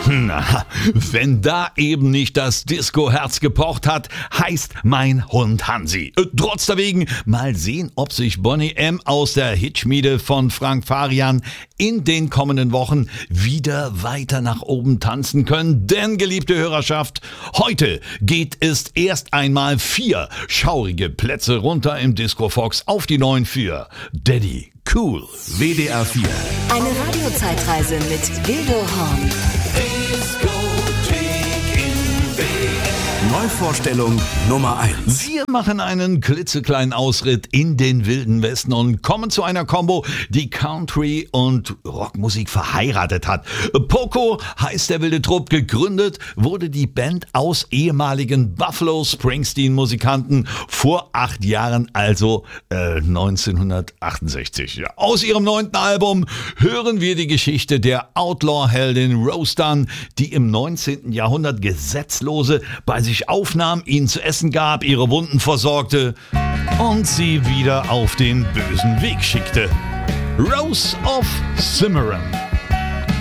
Na, wenn da eben nicht das Disco-Herz gepocht hat, heißt mein Hund Hansi. Trotz dagegen, mal sehen, ob sich Bonnie M. aus der Hitschmiede von Frank Farian in den kommenden Wochen wieder weiter nach oben tanzen können. Denn, geliebte Hörerschaft, heute geht es erst einmal 4 schaurige Plätze runter im Disco Fox auf die neuen 4. Daddy Cool. WDR 4. Eine Radiozeitreise mit Guido Horn. Neuvorstellung Nummer 1. Wir machen einen klitzekleinen Ausritt in den wilden Westen und kommen zu einer Combo, die Country und Rockmusik verheiratet hat. Poco heißt der wilde Trupp. Gegründet wurde die Band aus ehemaligen Buffalo Springsteen-Musikanten vor 8 Jahren, also 1968. Ja. Aus ihrem 9. Album hören wir die Geschichte der Outlaw-Heldin Rose Dunn, die im 19. Jahrhundert Gesetzlose bei sich aufnahm, ihnen zu essen gab, ihre Wunden versorgte und sie wieder auf den bösen Weg schickte. Rose of Cimarron.